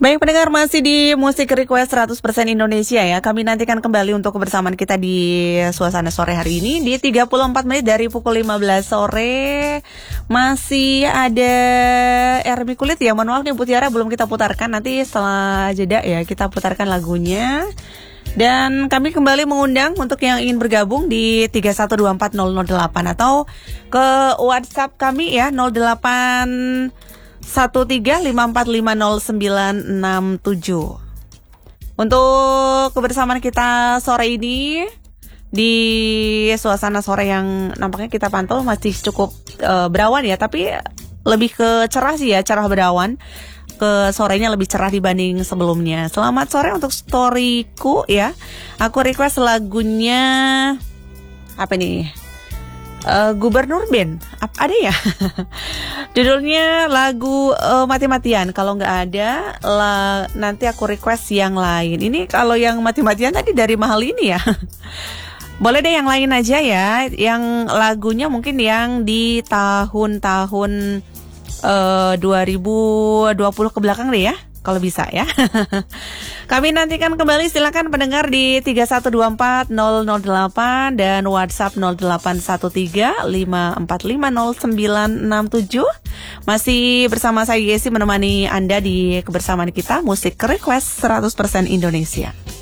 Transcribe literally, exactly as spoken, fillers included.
Baik pendengar, masih di Musik Request seratus persen Indonesia ya. Kami nantikan kembali untuk kebersamaan kita di suasana sore hari ini di tiga puluh empat menit dari pukul lima belas sore. Masih ada Ermi Kulit ya. Mohon maaf nih Bu Tiara, belum kita putarkan. Nanti setelah jeda ya kita putarkan lagunya. Dan kami kembali mengundang untuk yang ingin bergabung di tiga satu dua empat nol nol delapan atau ke WhatsApp kami ya nol delapan satu tiga lima empat lima nol sembilan enam tujuh. Untuk kebersamaan kita sore ini di suasana sore yang nampaknya kita pantau masih cukup uh, berawan ya, tapi lebih ke cerah sih ya, cerah berawan. Ke sorenya lebih cerah dibanding sebelumnya. Selamat sore untuk storyku ya. Aku request lagunya apa nih? Uh, Gubernur Band ada ya? Judulnya lagu uh, mati-matian. Kalau nggak ada lah, nanti aku request yang lain. Ini kalau yang mati-matian tadi dari Mahal ini ya. Boleh deh yang lain aja ya. Yang lagunya mungkin yang di tahun-tahun uh, dua ribu dua puluh ke belakang deh ya, kalau bisa ya. Kami nantikan kembali, silakan pendengar di tiga satu dua empat nol nol delapan dan WhatsApp nol delapan satu tiga lima empat lima nol sembilan enam tujuh. Masih bersama saya Yesi menemani Anda di kebersamaan kita Musik Request seratus persen Indonesia.